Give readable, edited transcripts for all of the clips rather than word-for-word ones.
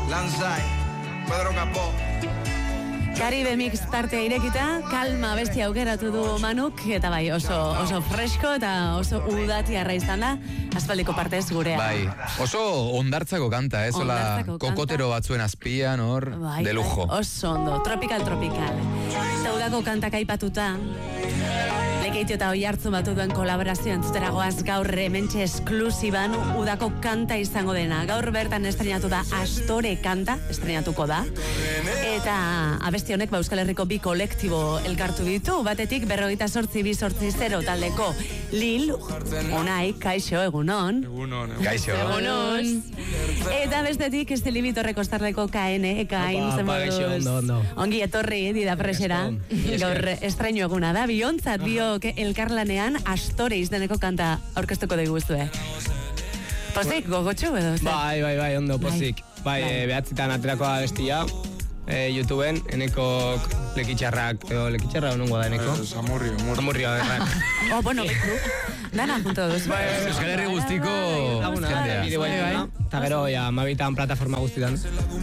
Lanzai, Pedro Capó. Caribe Mix tartea irekita, kalma bestia aukeratu du Manuk, eta bai oso fresko eta oso udatiarra izan da, aspaldiko partez gurea. Bai, oso ondartzako kanta, hola kokotero batzuen azpian, hor, bai, de lujo. Bai, oso ondo, tropical. Eta udako kantak aipatuta, Lekeitio eta Oiartzun batu duen kolaborazio entzutera goaz gaur hementxe esklusiban udako kanta izango dena. Gaur bertan estrenatu da Astore kanta, estrenatuko da. Eta abesti honek Euskal Herriko bi kolektibo elkartu ditu. Batetik 48-280 taldeko Lil, Unai, kaixo, egunon. Egunon. Kaixo. Egunon. Eta bestetik este limitorre kostarleko KN, Ekain, ondo. Ongi etorri, dida presera. Gaur estreinu eguna da, biontzat, elkarlanean Astore izeneko kanta aurkeztuko diguzue. Pozik, gogotxu edo? Bai, ondo, pozik. Bai, behatzitan aterako da bestia, YouTubeen, eneko lekitxarrak, edo lekitxarra honongo da eneko? Amurrio, errak. Bueno, dana junto duz. Euskal Herri guztiko jendea. Eta gero, mabitan plataforma guztitan.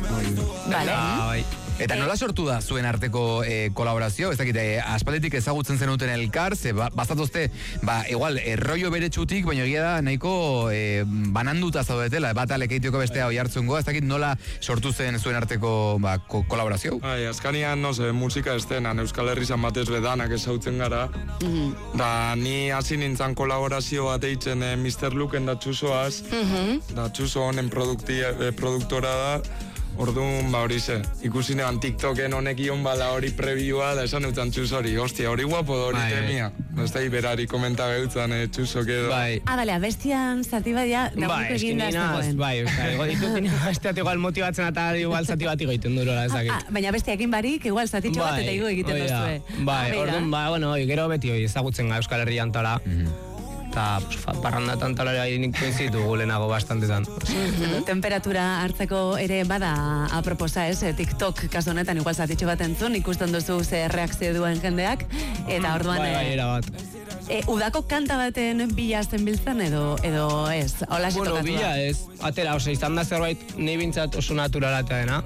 Vale. Eta nola sortu da zuen arteko kolaborazio? Ez dakit, aspalditik ezagutzen zenuten elkar, ze bazatozte, igual, rollo bere txutik, baina egia da nahiko bananduta zaudetela, bata Lekeitioko bestea Oiartzungo, ez dakit nola sortu zen zuen arteko kolaborazio? Azkanian, musika estenan, Euskal Herri zan batez bedanak ezautzen gara, da ni hasi nintzen kolaborazio bat eitzen Mr. Luken da Txusoaz, da Txuso honen produktora da. Orduan, hori ze, ikusi neban TikToken honek ion bala hori prebioa, da esan eutan Txusori, hostia, hori guapo da hori temia. Ez da iberari komenta behutzan Txusok edo. Bale, bestian zati badia, dagoiko egin da ez dagoen. Bai, ego ditut, besteat igual motibatzen eta igual zati bat egiten durola ezakit. Baina bestiakin barik, igual zatitxo bat eta igo egiten dozue. Bai, orduan, gero beti ezagutzen ga Euskal Herrian tala. Eta parrandatan talera nik koinzitu gulenago bastantetan. Temperatura hartzeko ere bada aproposa ez, TikTok kasu honetan igual zatitxo bat entzun, ikusten duzu ze reakzio duen jendeak, eta orduan... Bai, erabat. Udako kanta baten bila zenbiltzen edo ez? Bueno, bila ez, atera, izan da zerbait, nahi bintzat oso naturalatea dena,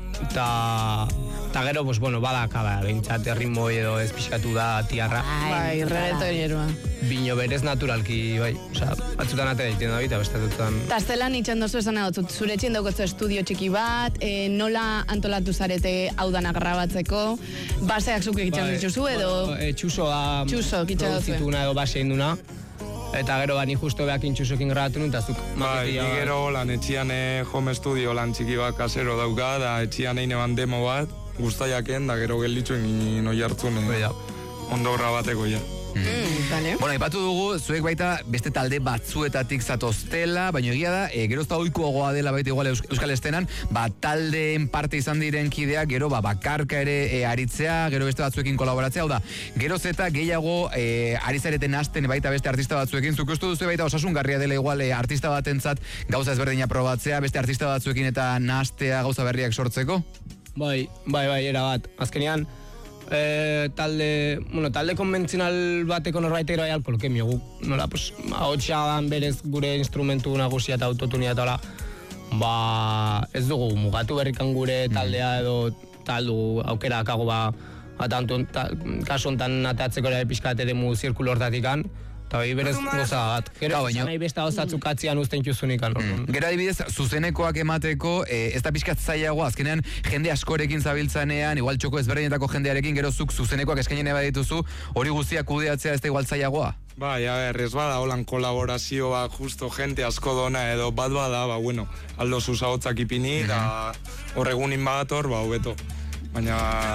eta gero, badaka, bintzat erritmo edo ez pixkatu da tiarra. Bai, reggaetonerua. Bino berez naturalki, bai, batzutan atera egiten da bita, bestatutan. Ta zelan itxen dozu esan egotzut, zure etxien daukotzu estudio txiki bat, nola antolatu zarete hau danak grabatzeko, baseak zuk egiten dituzu edo... Txusoa produzituna edo base induna, eta gero ni justo behakin Txusokin grabatu nun, eta zuk maketia... Bai, gero lan etxian home studio lan txiki bat kasero dauka, da etxian eine ban demo bat, guztaiaken, da gero gelditzuen noi hartzun, ondo grabateko ja. Vale. Bueno, ipatu dugu, zuek baita beste talde batzuetatik zatoztela, baina egia da, gerozta oikoagoa dela baita igual Euskal Estenan, taldeen parte izan diren kideak, gero bakarka ere aritzea, gero beste batzuekin kolaboratzea, hau da, geroz eta gehiago arizareten hasten baita beste artista batzuekin, zuk uste duzu baita osasungarria dela igual artista batentzat gauza ezberdina probatzea, beste artista batzuekin eta nahastea gauza berriak sortzeko? Bai, erabat, azkenean, talde konbentzional bateko norbaitero alkolkemio guk, nola, ahotsa berez gure instrumentu nagusia eta autotunia eta ez dugu mugatu berrikan gure taldea edo taldu aukera akago kasu hontan atatzeko ere pixkat edemu zirkulo hortatikan, eta bai berez goza bat. Gero, nahi besta osatzuk atzian usten txuzunikan. Gero adibidez, zuzenekoak emateko, ez da pixkat zailago, azkenean jende askorekin zabiltzanean, igual txoko ezberdinetako jendearekin, gero zuk zuzenekoak eskainen eba dituzu, hori guztiak kudeatzea ez da igual zailagoa? Bai, ez bada holan kolaborazioa justo jente asko dona edo bat bada, aldo zuzahotzak ipini, eta horregunin badator, hobeto. Baina...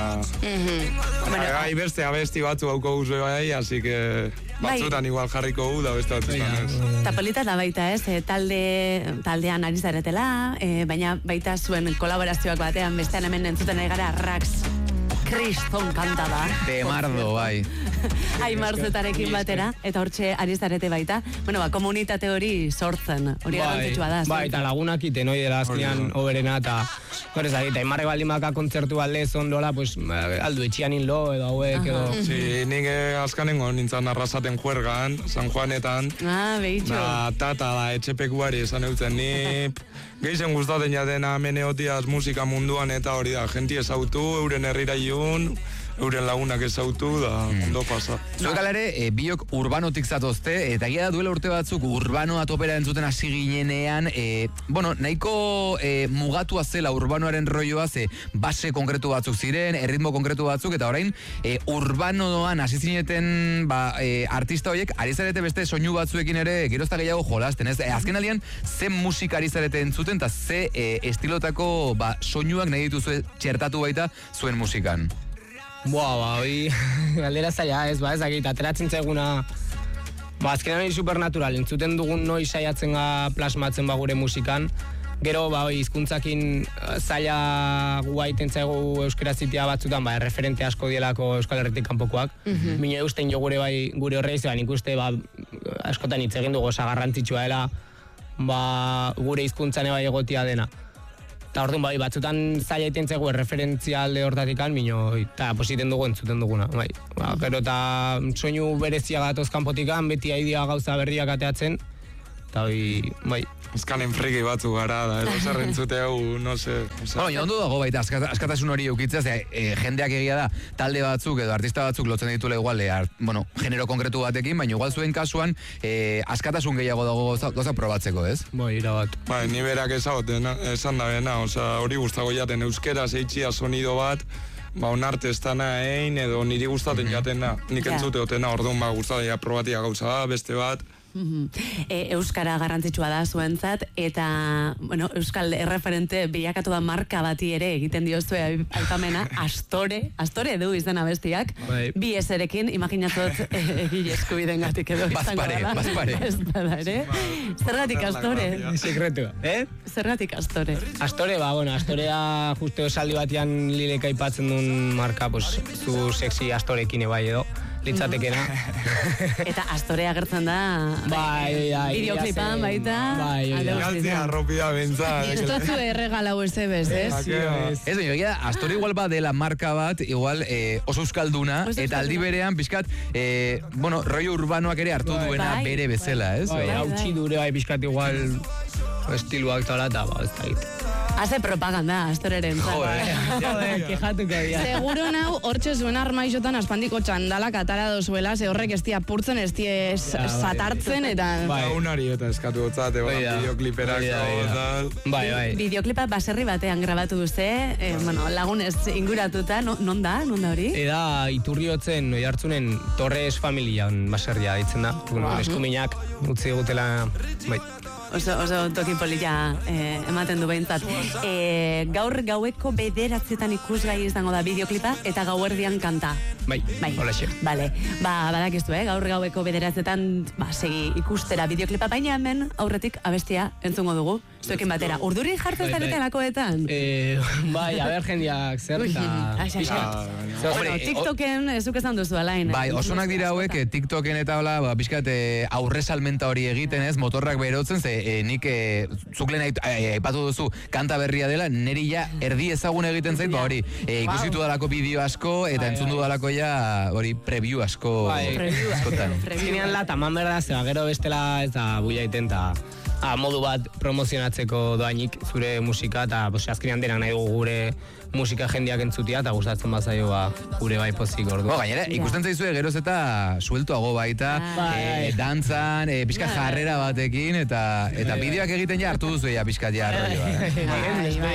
Gai beste abesti batzu hauko guzue bai, así que batzutan igual jarriko gu da beste batzutan ez. Eta polita da baita ez, taldean ari zaretela, baina baita zuen kolaborazioak batean bestean hemen entzuten ari gara Rax Kriston kanta da. Temardo, bai. Aimarzetarekin batera, eta hortxe ari zarete baita. Bueno, komunitate hori sortzen, hori garrantzitsua da. Bai, eta lagunak iten hori dela azkenean oberena, eta hori eta Aimarre baldin baka kontzertu alde zondola, pues, aldu etxian inlo, edo hauek, edo... Si, nik azkanengo nintzen arrasaten juergan, San Juanetan. Behitxo. Tata da, etxepekuari esan eutzen, ni... Geizen gustaten jaten ameneotiaz musika munduan eta hori da, jenti ezautu, euren herrira iun, euren lagunak ezautu, da ondo pasa. Zuek alare, biok urbanotik zatozte, eta egia da duela urte batzuk urbanoa topera entzuten hasi ginenean, nahiko mugatua zela urbanoaren rolloa, base konkretu batzuk ziren, erritmo konkretu batzuk, eta orain, urbanoan hasi zineten, artista horiek, ari zarete beste soinu batzuekin ere, gerozta gehiago jolasten, ez? Azken aldian, ze musika ari zarete entzuten, eta ze estilotako soinuak nahi dituzue txertatu baita zuen musikan. Hoi, galdera zaila, ez dakit, ateratzen zaiguna, azkenean hori supernatural, entzuten dugun noiz saiatzen plasmatzen gure musikan, gero, hizkuntzakin zaila guaiten zaigu euskera zitea batzutan, referente asko dielako Euskal Herritik kanpokoak, bine ustein jo gure horreiz, nik uste, askotan hitz egin dugu osa garrantzitsua dela, gure hizkuntzan egotia dena. Eta orduan batzutan zaila iten zego referentzia alde hortatikan, eta positen dugu entzuten duguna. Gero eta soinu berezia gatoz kanpotikan, beti aidea gauza berriak ateatzen, eta Azkanen friki batzu gara, da, edo zer entzute hau, no se... Ondo dago baita, askatasun hori eukitzea, jendeak egia da, talde batzuk edo artista batzuk lotzen ditule igual, genero konkretu batekin, baina igual zuen kasuan, askatasun gehiago dago gauza probatzeko, ez? Irabat. Ni berak esan da bena, hori gustago jaten euskera zeitzia sonido bat, onarte ez dana edo niri gustaten jatena, nik entzute otena, orduan gustatea probatia gauza beste bat, Euskara garrantzitsua da zuentzat, eta, Euskal erreferente bilakatu da marka bati ere egiten diozue aipamena, Astore du izena bestiak, bi eserekin, imaginatzot egile eskubiden gatik edo izango dela. Baspare. Ez da ere. Zergatik Astore? Sekretua, Zergatik Astore? Astore, Astorea justo esaldi batian Lilek aipatzen duen marka, zu sexy Astorekin ebai edo. Litzatekena. Eta Astorea agertzen da videoklipan baita. Galtzea arropia bentzat. Ez dutzu erregalau ez ebez, ez? Ez, baina, Astore igual dela marka bat, igual oso euskalduna, eta aldi berean, pixkat, rollo urbanoak ere hartu duena bere bezala, ez? Hautsi dure pixkat igual estiluak tala eta ez da egite. Haze propaganda, Astoreren. Kejatuko dira. Seguro nau, hortxe zuen armaizotan aspandiko txandalak atara dozuela, ze horrek estia purtzen, estia satartzen, eta... Unari eta eskatu gotzat, videokliperako. Videoklipa baserri batean grabatu duze, lagunez inguratuta, non da hori? Eda Iturriotzen, Oiartzunen, Torres familian baserria ditzen da. Eskuminak utzi gutela, Oso toki polilla ematen du behintzat. Gaur gaueko 9:00 ikusgai izango da videoklipa eta gauerdian kanta. Bai, holaxe. Bale, badakiztu, gaur gaueko 9:00 segi ikustera videoklipa, baina hemen aurretik abestia entzungo dugu. Zuekin batera. Urduri jartzen zaretelakoetan? Jendiak zer eta... TikToken zuk esan duzu alain. Bai, osonak dira hauek, TikToken eta hola, pixkat aurre salmenta hori egiten ez, motorrak berotzen, nik zuklen aipatu duzu kanta berria dela, neri ja erdi ezagun egiten zait, hori, ikusitu dalako bideo asko, eta entzundu dalako ja, hori, preview asko. Askotan. Zinean lata, man berda, zeba, gero bestela ez da buia iten, modu bat promozionatzeko doainik zure musika, eta azkenean denak nahi dugu gure musika jendeak entzutia, eta gustatzen bazaio gure bai pozik ordu. Gainera, ikusten zaizue geroz eta sueltoago baita, dantzan, pixka jarrera batekin, eta bideoak egiten ja hartu duzu pixka ja arroioa.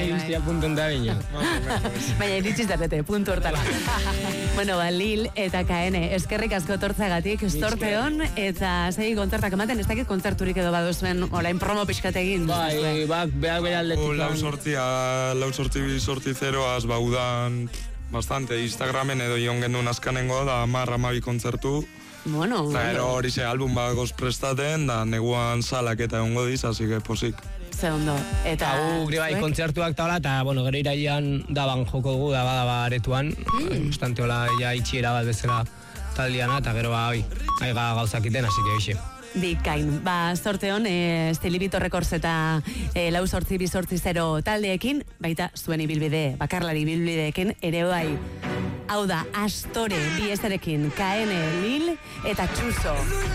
Baina iritsi zarete, puntu hortara. Lil eta KN, eskerrik asko tortzagatik, zorte hon, eta segi kontzertak ematen, ez dakit kontzerturik edo baduzuen, olain promo pixkategin. Behak bere aldetik. Lau sortzi zeroaz baudan bastante Instagramen edo ion gendun azkanengo da 10-12 kontzertu. Eta hori album bat goz prestaten, da neguan salak eta egongo diz, así que posik. Ze ondo. Eta bai kontzertuak taola, eta gero iraian daban joko dugu, da aretuan. Bastante hola, itxiera bat bezala. taldiana, eta gero hoi, aiga gauzakiten, así que hoxe. Bikain, zorte hon, Estilibito Records eta 4-8-2-0 taldeekin, baita zuen ibilbide, bakarlari ibilbideekin, ere bai. Hau da, Astore, bi ezerekin, KN, Lil eta Txuso.